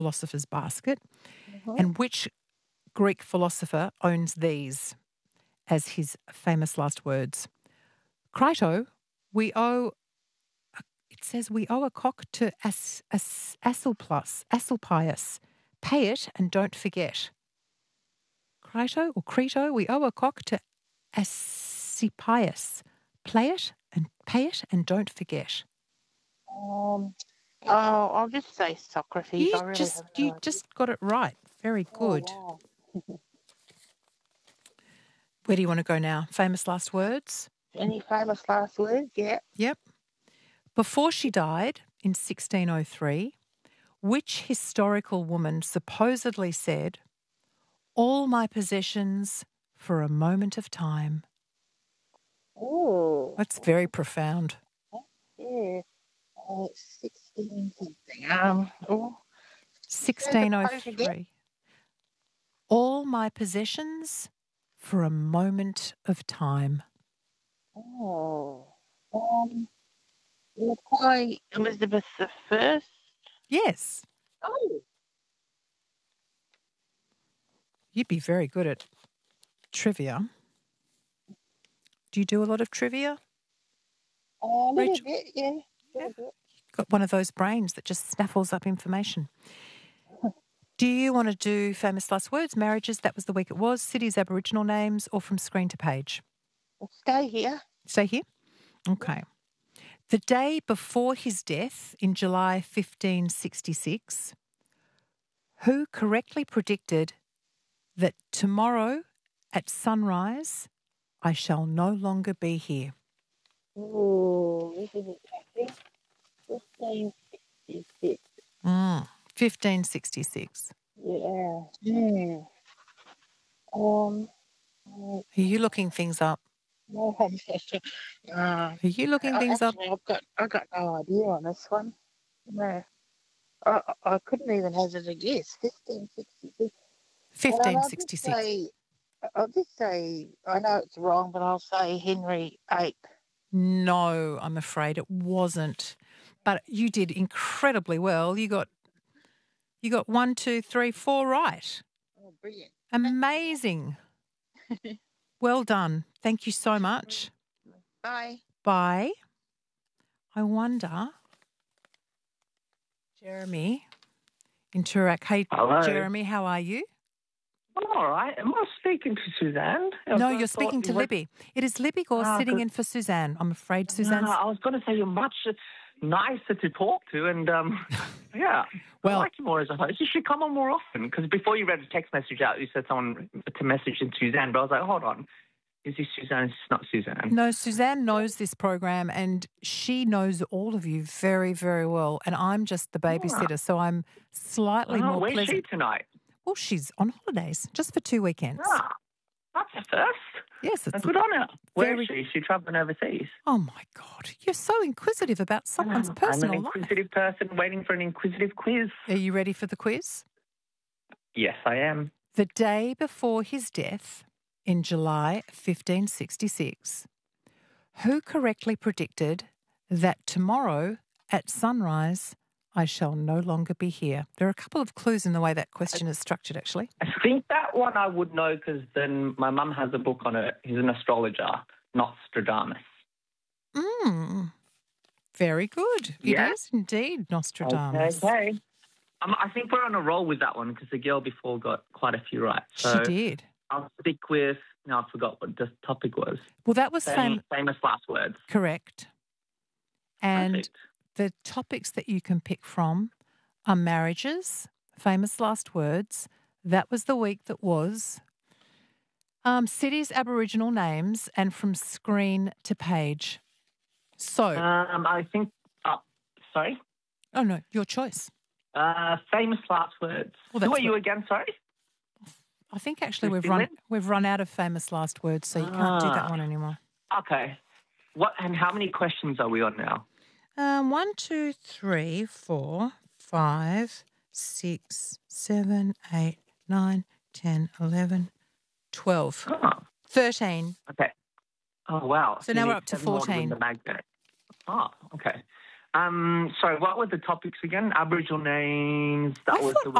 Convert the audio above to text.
philosopher's basket? Mhm. And which Greek philosopher owns these as his famous last words? Crito, we owe, it says we owe a cock to Asclepius. Pay it and don't forget. Crito, we owe a cock to Asclepius. Pay it and don't forget. Oh, I'll just say Socrates. I really have no You idea. just got it right. Very good. Oh, wow. Where do you want to go now? Famous last words? Any famous last words? Yeah. Yep. Before she died in 1603, which historical woman supposedly said, "All my possessions for a moment of time"? Oh, That's very profound. yeah. 16 something. Say the quote again. 1603. All my possessions for a moment of time. Oh, why Elizabeth the First? Yes, Oh, you'd be very good at trivia. Do you do a lot of trivia? a little Rachel? bit, yeah. Yeah. Little bit. Got one of those brains that just snaffles up information. Do you want to do famous last words, marriages, that was the week it was, cities, Aboriginal names, or from screen to page? Well, stay here. Stay here? Okay. The day before his death in July 1566, who correctly predicted that tomorrow at sunrise I shall no longer be here? Oh, this is interesting. 1566. 1566. Yeah. Hmm. Um, Are you looking things up? no, I'm not sure. Are you looking things up? Actually, I've got no idea on this one. No. I couldn't even hazard a guess. 1566. $15.66. I'll just say, I know it's wrong, but I'll say Henry VIII. No, I'm afraid it wasn't. But you did incredibly well. You got 1, 2, 3, 4 right. Oh, brilliant. Amazing. Well done. Thank you so much. Bye. Bye. I wonder, Jeremy, interact. Hey, Hello. Jeremy, how are you? I'm all right. Am I speaking to Suzanne? No, you're speaking to Libby. It is Libby Gore sitting in for Suzanne. I'm afraid Suzanne's... I was going to say you're much nicer to talk to, and yeah, Well- I like you more as a host. You should come on more often, because before you read a text message out, you said someone to message in Suzanne, but I was like, hold on. Is this Suzanne? It's not Suzanne. No, Suzanne knows this program and she knows all of you very, very well. And I'm just the babysitter, so I'm slightly more where's pleasant. she tonight? Well, she's on holidays just for 2 weekends. That's a first. Yes, it's Good on her. Where very- is she? Is she travelling overseas? Oh, my God. You're so inquisitive about someone's personal I'm an life. inquisitive person waiting for an inquisitive quiz. Are you ready for the quiz? Yes, I am. The day before his death in July 1566, who correctly predicted that tomorrow at sunrise I shall no longer be here? There are a couple of clues in the way that question is structured, actually. I think that one I would know because then my mum has a book on it. He's an astrologer, Nostradamus. Very good. Yeah. It is indeed Nostradamus. Okay. I think we're on a roll with that one because the girl before got quite a few right. She So did. I'll stick with, no, I forgot what the topic was. Well, that was Famous last words. correct. And Perfect. the topics that you can pick from are marriages, famous last words. That was the week that was. Cities, Aboriginal names, and from screen to page. So. I think, sorry? Oh, no, your choice. Famous last words. Well, Who that's are you again, sorry? I think actually You're we've run out of famous last words, so you can't do that one anymore. Okay. What and how many questions are we on now? 1, 2, 3, 4, 5, 6, 7, 8, 9, 10, 11, 12, Oh, 13. okay. Oh, wow. So now You we're need up to 7 more to win 14. the magnet. Oh, okay. Sorry, what were the topics again? Aboriginal names. That I was thought the